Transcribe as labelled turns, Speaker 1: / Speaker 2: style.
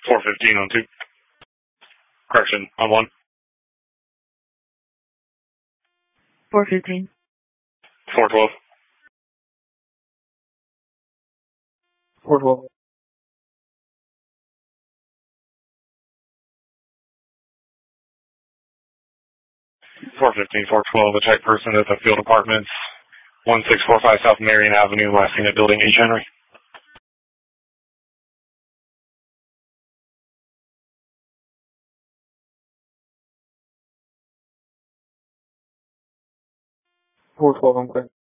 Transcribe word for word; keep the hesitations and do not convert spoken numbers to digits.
Speaker 1: four fifteen on two. Correction, on one.
Speaker 2: four fifteen.
Speaker 1: four twelve.
Speaker 2: four twelve.
Speaker 1: four fifteen, four twelve, attack person at the field apartments, one six four five South Marion Avenue, last seen at building H. Henry.
Speaker 2: four twelve, I'm clear.